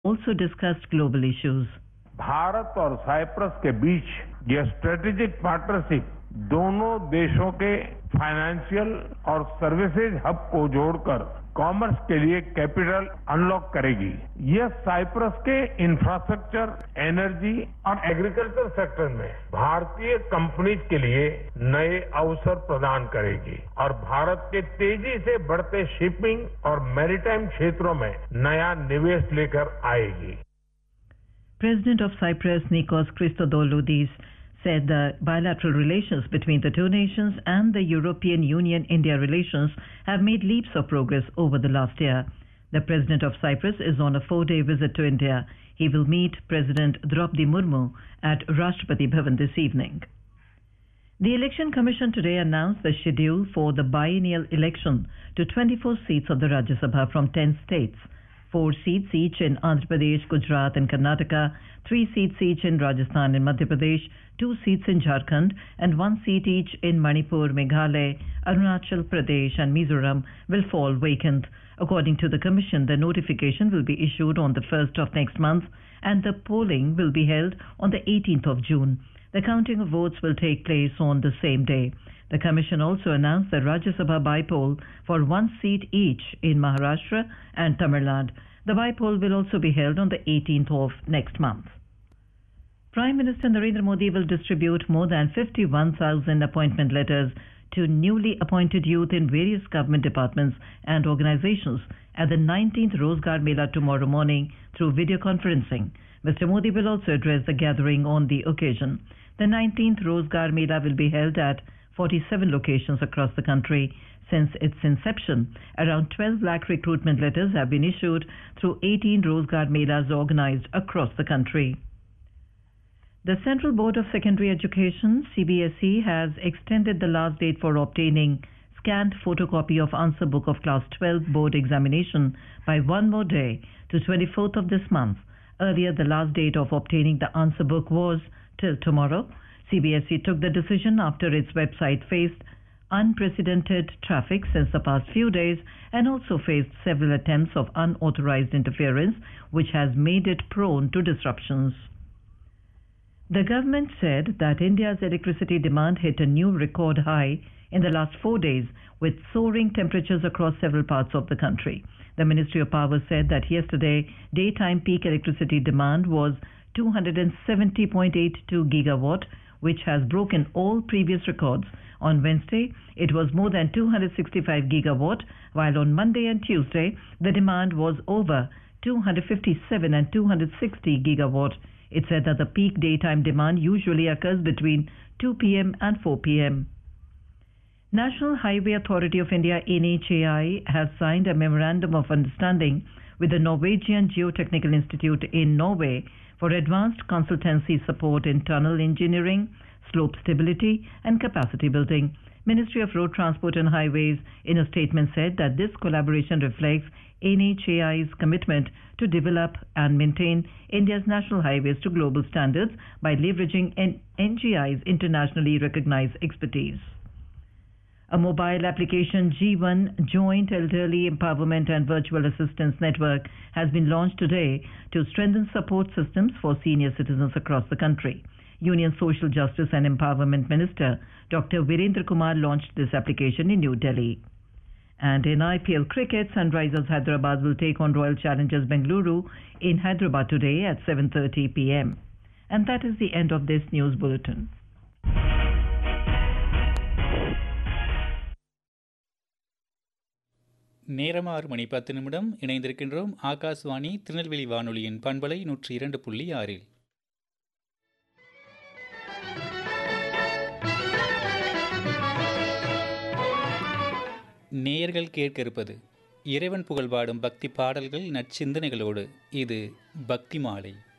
also discussed global issues. Bharat और Cyprus के बीच ये स्ट्रेटेजिक पार्टनरशिप दोनों देशों के फाइनेंशियल और सर्विसेज हब को जोड़कर कॉमर्स के लिए कैपिटल अनलॉक करेगी। यह साइप्रस के इंफ्रास्ट्रक्चर, एनर्जी और एग्रीकल्चर सेक्टर में भारतीय कंपनीज के लिए नए अवसर प्रदान करेगी और भारत के तेजी से बढ़ते शिपिंग और मैरीटाइम क्षेत्रों में नया निवेश लेकर आएगी। President of Cyprus, Nikos Christodoulidis, said the bilateral relations between the two nations and the European Union-India relations have made leaps of progress over the last year. The President of Cyprus is on a 4-day visit to India. He will meet President Draupadi Murmu at Rashtrapati Bhavan this evening. The Election Commission today announced the schedule for the biennial election to 24 seats of the Rajya Sabha from 10 states. 4 seats each in Andhra Pradesh, Gujarat and Karnataka, 3 seats each in Rajasthan and Madhya Pradesh, 2 seats in Jharkhand and 1 seat each in Manipur, Meghalaya, Arunachal Pradesh and Mizoram will fall vacant. According to the Commission, the notification will be issued on the 1st of next month and the polling will be held on the 18th of June. The counting of votes will take place on the same day. The Commission also announced the Rajya Sabha by-poll for 1 seat each in Maharashtra and Tamil Nadu. The by-poll will also be held on the 18th of next month. Prime Minister Narendra Modi will distribute more than 51,000 appointment letters to newly appointed youth in various government departments and organizations at the 19th Rozgar Mela tomorrow morning through video conferencing. Mr. Modi will also address the gathering on the occasion. The 19th Rozgar Mela will be held at 47 locations across the country. Since its inception, around 12 lakh recruitment letters have been issued through 18 Rozgar Melas organized across the country. The Central Board of Secondary Education, CBSE, has extended the last date for obtaining scanned photocopy of answer book of Class 12 board examination by one more day to 24th of this month. Earlier, the last date of obtaining the answer book was till tomorrow. CBSE took the decision after its website faced unprecedented traffic since the past few days and also faced several attempts of unauthorized interference, which has made it prone to disruptions. The government said that India's electricity demand hit a new record high in the last 4 days with soaring temperatures across several parts of the country. The Ministry of Power said that yesterday daytime peak electricity demand was 270.82 gigawatt, which has broken all previous records. On Wednesday, it was more than 265 gigawatt, while on Monday and Tuesday, the demand was over 257 and 260 gigawatt. It said that the peak daytime demand usually occurs between 2 p.m. and 4 p.m. National Highway Authority of India (NHAI) has signed a memorandum of understanding with the Norwegian Geotechnical Institute in Norway for advanced consultancy support in tunnel engineering, slope stability and capacity building. Ministry of Road Transport and Highways in a statement said that this collaboration reflects NHAI's commitment to develop and maintain India's national highways to global standards by leveraging NGI's internationally recognized expertise. A mobile application, G1 Joint Elderly Empowerment and Virtual Assistance Network, has been launched today to strengthen support systems for senior citizens across the country. Union Social Justice and Empowerment Minister Dr. Virendra Kumar launched this application in New Delhi. And in IPL cricket, Sunrisers Hyderabad will take on Royal Challengers Bengaluru in Hyderabad today at 7:30 p.m. And that is the end of this news bulletin. நேரம் 6:10 இணைந்திருக்கின்றோம். ஆகாஷ்வாணி திருநெல்வேலி வானொலியின் பண்பலை 102.6. நேயர்கள் கேட்க இருப்பது இறைவன் புகழ் பாடும் பக்தி பாடல்கள் நற்சிந்தனைகளோடு. இது பக்தி மாலை.